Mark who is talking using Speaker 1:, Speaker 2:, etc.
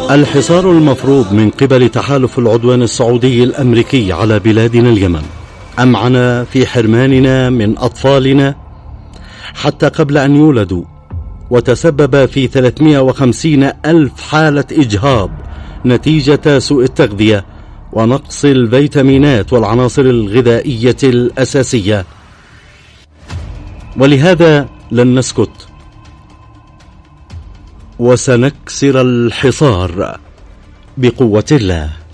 Speaker 1: الحصار المفروض من قبل تحالف العدوان السعودي الأمريكي على بلادنا اليمن أمعن في حرماننا من أطفالنا حتى قبل أن يولدوا، وتسبب في 350 ألف حالة إجهاض نتيجة سوء التغذية ونقص الفيتامينات والعناصر الغذائية الأساسية. ولهذا لن نسكت وسنكسر الحصار بقوة الله.